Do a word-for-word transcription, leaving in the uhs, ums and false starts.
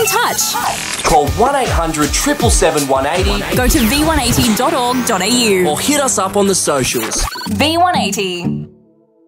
in touch. Call one eight hundred seven seven seven one eight zero. Go to v one eighty dot org dot a u Or hit us up on the socials. V one eighty.